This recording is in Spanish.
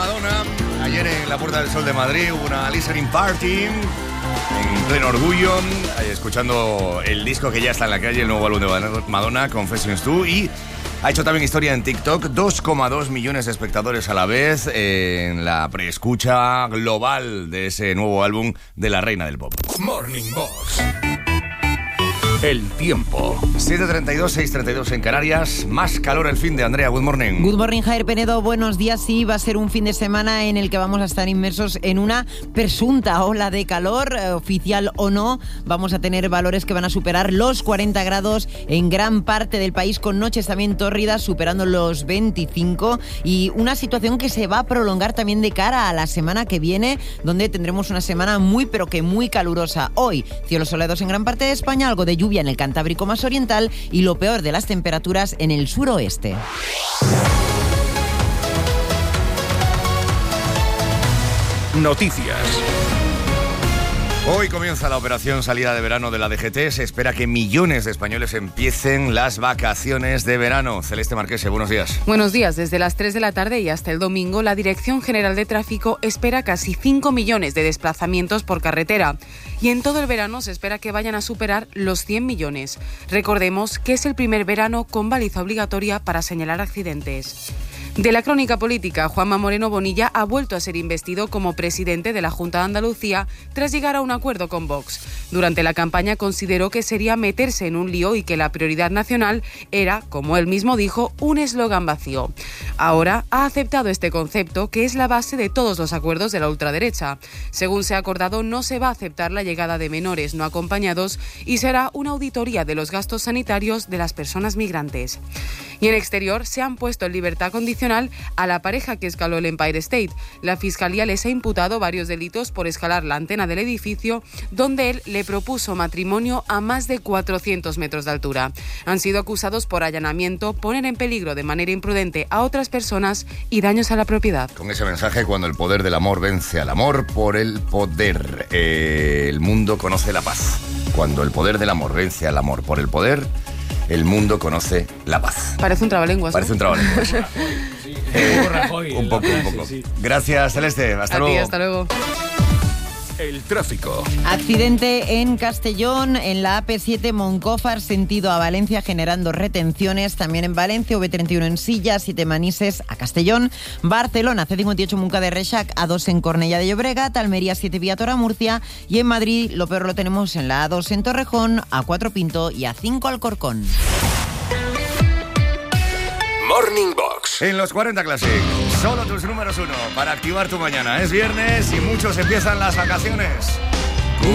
Madonna. Ayer en la Puerta del Sol de Madrid hubo una listening party en pleno orgullo, escuchando el disco que ya está en la calle, el nuevo álbum de Madonna, Confessions 2, y ha hecho también historia en TikTok, 2,2 millones de espectadores a la vez en la preescucha global de ese nuevo álbum de la reina del pop. Morning Box. El tiempo. 7:32, 6:32 en Canarias. Más calor el fin de Andrea. Good morning. Good morning, Jair Penedo. Buenos días. Sí, va a ser un fin de semana en el que vamos a estar inmersos en una presunta ola de calor, oficial o no. Vamos a tener valores que van a superar los 40 grados en gran parte del país, con noches también tórridas superando los 25, y una situación que se va a prolongar también de cara a la semana que viene, donde tendremos una semana muy pero que muy calurosa. Hoy, cielos soleados en gran parte de España, algo de lluvia en el Cantábrico más oriental y lo peor de las temperaturas en el suroeste. Noticias. Hoy comienza la operación salida de verano de la DGT. Se espera que millones de españoles empiecen las vacaciones de verano. Celeste Marquese, buenos días. Buenos días. Desde las 3 de la tarde y hasta el domingo, la Dirección General de Tráfico espera casi 5 millones de desplazamientos por carretera. Y en todo el verano se espera que vayan a superar los 100 millones. Recordemos que es el primer verano con baliza obligatoria para señalar accidentes. De la crónica política, Juanma Moreno Bonilla ha vuelto a ser investido como presidente de la Junta de Andalucía tras llegar a un acuerdo con Vox. Durante la campaña consideró que sería meterse en un lío y que la prioridad nacional era, como él mismo dijo, un eslogan vacío. Ahora ha aceptado este concepto, que es la base de todos los acuerdos de la ultraderecha. Según se ha acordado, no se va a aceptar la llegada de menores no acompañados y será una auditoría de los gastos sanitarios de las personas migrantes. Y en exterior se han puesto en libertad condicional a la pareja que escaló el Empire State. La Fiscalía les ha imputado varios delitos por escalar la antena del edificio, donde él le propuso matrimonio a más de 400 metros de altura. Han sido acusados por allanamiento, poner en peligro de manera imprudente a otras personas y daños a la propiedad. Con ese mensaje, cuando el poder del amor vence al amor por el poder, el mundo conoce la paz. Cuando el poder del amor vence al amor por el poder, el mundo conoce la paz. Parece un trabalenguas. Parece un trabalenguas. Un poco. Sí. Gracias, Celeste. Hasta luego. Hasta luego. El tráfico. Accidente en Castellón, en la AP7 Moncófar, sentido a Valencia, generando retenciones. También en Valencia, V31 en Silla, 7 Manises a Castellón. Barcelona, C58 Munca de Reixac, A2 en Cornellà de Llobregat, Almería 7 Viatora Murcia. Y en Madrid, lo peor lo tenemos en la A2 en Torrejón, A4 Pinto y A5 Alcorcón. Morning Box. En los 40 Classic, solo tus números 1 para activar tu mañana. Es viernes y muchos empiezan las vacaciones.